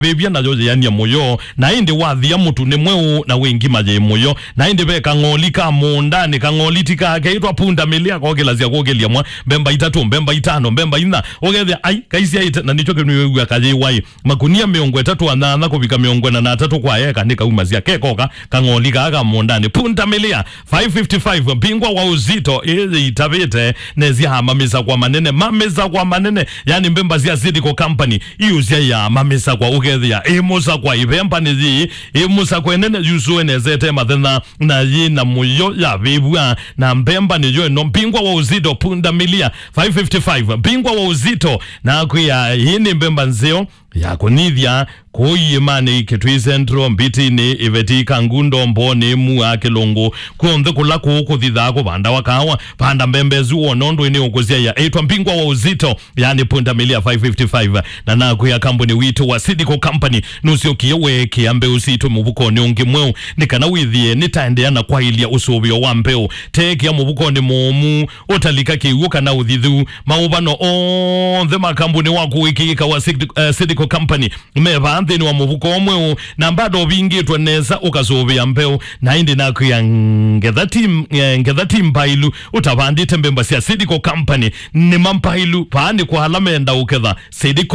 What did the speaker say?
bebia na joje yani moyo na indi wathi ya mutu ni mweu na wengi maje moyo na indi be kangoli ka mondani kangoli tika kaitwa punda milia kwa kelazia kwa kelia mwa mbemba 3 mbemba 5 mbemba 4 ogethia ai kaisia ita na nicho kenu ya kaje wai makunia miongo 3 anana kubika miongo na 3 kwa yeka nika umazia kekoka kangoli ka mondani punda milia 555 bingwa wa uzito ile itabete nezia hamamiza kwa manene mameza kwa manene yani mbemba zia Sidiko Company iuzia ya mameza kwa ugethia imusa kwa ibemba nizi imusa kwa nene yusuwe nezete mathena na yina muyo ya vibwa na mbemba niyo no bingwa wa uzito punda milia 555 bingwa wa uzito na kuya hini mbemba nzeo ya kunithia kuyimane Kitui Central mbiti ni iveti kangundo mboni mua kilungu kuonde kula kuthitha ko banda wakawa panda mbembezi uonondo ini ukuzia ya eitwa mbingwa wa uzito yani punda milia 555 na naku ya kampuni wito wa Sidiko Company nusio kiyewe kiambe usito mubuko ni ungimweu nikana withie nitaendeana kwa ilia usubio wa mbeu teki ya mubuko ni mumu utalika kiuka na uthithu maubano on the makampuni waku wikika wa Sidiko Company meba thini wa mubuko omwe na bado bingitwe neza ukasubia mbeu na indi naku ya ngetha team bailu utabandite mbemba cia Sidiko Company ni mampailu paani kwa halamenda uketha Sidiko